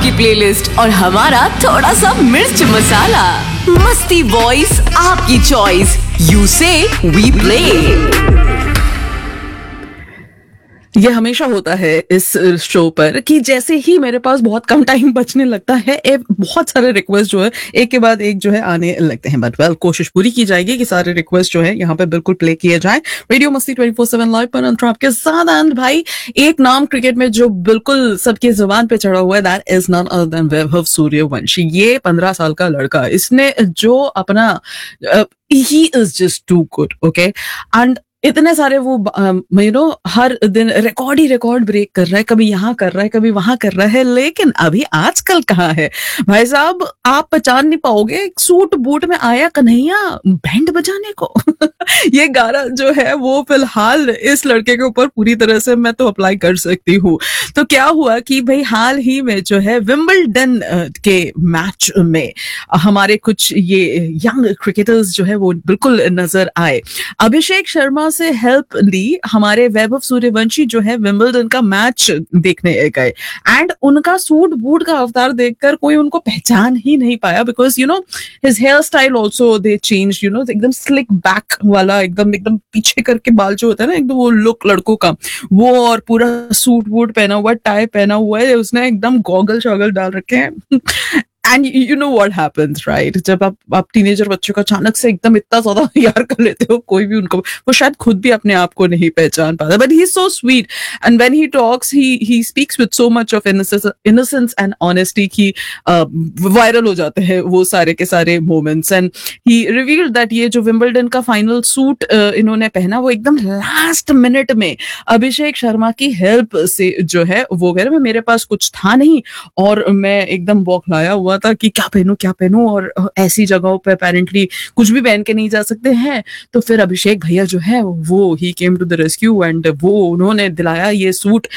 आपकी प्लेलिस्ट और हमारा थोड़ा सा मिर्च मसाला। मस्ती वॉइस आपकी चॉइस, यू से वी प्ले। ये हमेशा होता है इस शो पर कि जैसे ही मेरे पास बहुत कम टाइम बचने लगता है बहुत सारे रिक्वेस्ट जो है एक के बाद एक जो है आने लगते हैं। बट वेल, कोशिश पूरी की जाएगी कि सारे रिक्वेस्ट जो है यहाँ पे बिल्कुल प्ले किए जाएं। रेडियो मस्ती 24/7 लाइव पर अंतरा आपके साथ। एंड भाई, एक नाम क्रिकेट में जो बिल्कुल सबकी जुबान पे चढ़ा हुआ है, that is none other than Vaibhav Suryavanshi. ये 15 साल का लड़का, इसने जो अपना he is just to good, okay. And इतने सारे वो हर दिन रिकॉर्ड ही रिकॉर्ड ब्रेक कर रहा है, कभी यहाँ कर रहा है, कभी वहां कर रहा है। लेकिन अभी आजकल कहाँ है भाई साहब, आप पहचान नहीं पाओगे। सूट बूट में आया कन्हैया बैंड बजाने को। ये गाना जो है वो फिलहाल इस लड़के के ऊपर पूरी तरह से मैं तो अप्लाई कर सकती हूँ। तो क्या हुआ कि भाई हाल ही में जो है विंबलडन के मैच में हमारे कुछ ये यंग क्रिकेटर्स जो है वो बिल्कुल नजर आए। अभिषेक शर्मा से हेल्प ली हमारे वैभव सूर्यवंशी जो है विंबलडन का मैच देखने गए। एंड उनका सूट बूट का अवतार देखकर कोई उनको पहचान ही नहीं पाया, because his hair style also they change, एकदम स्लिक बैक वाला, एकदम एकदम पीछे करके बाल जो होता है ना, एकदम वो लुक लड़कों का वो, और पूरा सूट वूट पहना हुआ, टाई पहना हुआ है उसने, एकदम गॉगल शॉगल डाल रखे हैं। And you know what happens, right? जब आप टीनेजर बच्चों का अचानक से एकदम इतना ज्यादा यार कर लेते हो, कोई भी उनको, वो शायद खुद भी अपने आप को नहीं पहचान पाता। But he is so sweet and when he talks he speaks with so much of innocence and honesty कि वायरल हो जाते हैं वो सारे के सारे moments. And he revealed that ये जो विंबलडन का फाइनल सूट इन्होंने पहना वो एकदम लास्ट मिनट में अभिषेक शर्मा की हेल्प से जो है वो कह रहे, मेरे पास कुछ था नहीं और मैं एकदम बौखलाया हुआ था कि क्या पहनूं, और ऐसी जगहों पे अपेरेंटली कुछ भी पहन के नहीं जा सकते हैं। तो फिर अभिषेक भैया जो है वो ही came to the rescue and वो उन्होंने दिलाया ये सूट।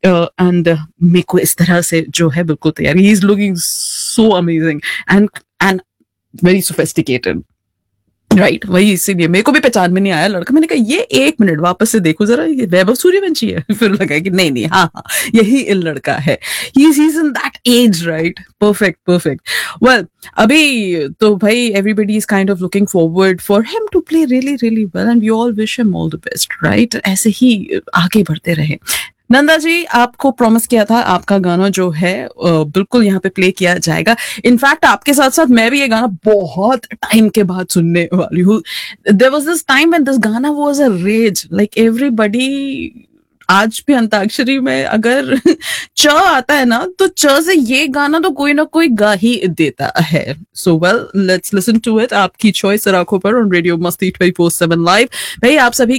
एंड मेरे को इस तरह से जो है बिल्कुल तैयार, he is looking so amazing and very sophisticated, right? वही, इसीलिए मेरे को भी पहचान में नहीं आया लड़का। मैंने कहा ये 1 मिनट वापस से देखो जरा, ये वैभव सूर्यवंशी है। फिर लगा कि नहीं, हाँ यही लड़का है। He is in that as, right? Perfect. Well, अभी तो भाई everybody is kind of looking forward for him to play really really well and we all wish him all the best, right? ऐसे ही आगे बढ़ते रहे। नंदा जी, आपको प्रॉमिस किया था आपका गाना जो है बिल्कुल यहाँ पे प्ले किया जाएगा। इनफैक्ट आपके साथ साथ मैं भी ये गाना बहुत टाइम के बाद सुनने वाली हूँ। There was this time when this गाना was a rage, like everybody. आज भी अंताक्षरी में अगर च आता है ना, तो च से ये गाना तो कोई ना कोई गा ही देता है। So well, let's listen to it. आपकी चॉइस राखों पर ऑन रेडियो मस्ती 24/7 लाइव। भाई आप सभी